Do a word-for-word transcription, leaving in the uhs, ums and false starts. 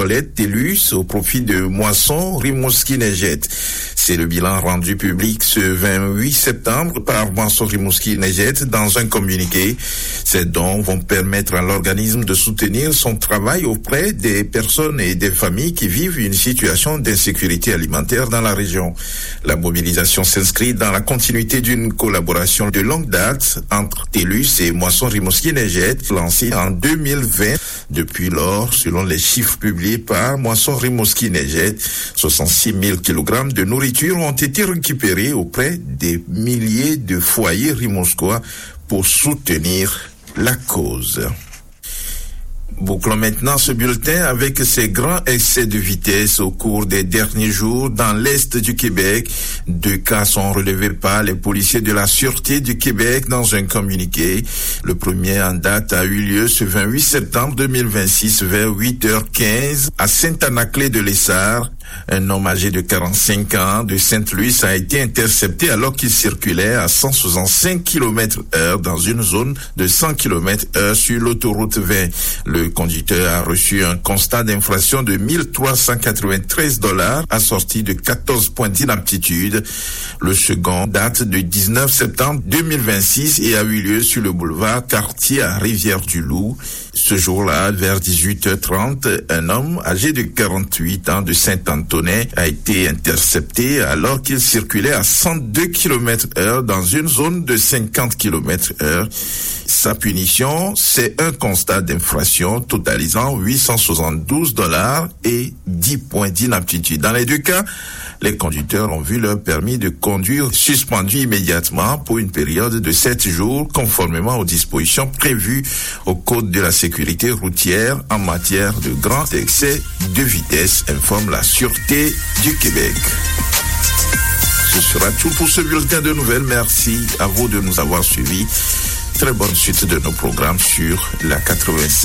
Colette Tellus au profit de Moisson Rimouski-Neigette. C'est le bilan rendu public ce vingt-huit septembre par Moisson Rimouski-Neigette dans un communiqué. Ces dons vont permettre à l'organisme de soutenir son travail auprès des personnes et des familles qui vivent une situation d'insécurité alimentaire dans la région. La mobilisation s'inscrit dans la continuité d'une collaboration de longue date entre Tellus et Moisson Rimouski-Neigette lancée en deux mille vingt. Depuis lors, selon les chiffres publiés par Moisson Rimouski-Neigette, soixante-six mille kilogrammes de nourriture ont été récupérés auprès des milliers de foyers rimousquois pour soutenir la cause. Bouclons maintenant ce bulletin avec ces grands excès de vitesse au cours des derniers jours dans l'est du Québec. Deux cas sont relevés par les policiers de la Sûreté du Québec dans un communiqué. Le premier en date a eu lieu ce vingt-huit septembre deux mille vingt-six vers huit heures quinze à Saint-Anaclet-de-Lessard. Un homme âgé de quarante-cinq ans de Sainte-Louis a été intercepté alors qu'il circulait à cent soixante-cinq kilomètres heure dans une zone de cent kilomètres heure sur l'autoroute vingt. Le conducteur a reçu un constat d'infraction de mille trois cent quatre-vingt-treize dollars assorti de quatorze points d'inaptitude. Le second date de dix-neuf septembre deux mille vingt-six et a eu lieu sur le boulevard Cartier à Rivière-du-Loup. Ce jour-là, vers dix-huit heures trente, un homme âgé de quarante-huit ans de Saint-Antonin a été intercepté alors qu'il circulait à cent deux kilomètres heure dans une zone de cinquante kilomètres heure. Sa punition, c'est un constat d'infraction totalisant huit cent soixante-douze dollars et dix points d'inaptitude. Dans les deux cas, les conducteurs ont vu leur permis de conduire suspendu immédiatement pour une période de sept jours, conformément aux dispositions prévues au Code de la sécurité routière en matière de grands excès de vitesse, informe la Sûreté du Québec. Ce sera tout pour ce bulletin de nouvelles. Merci à vous de nous avoir suivis. Très bonne suite de nos programmes sur la quatre-vingt-sept.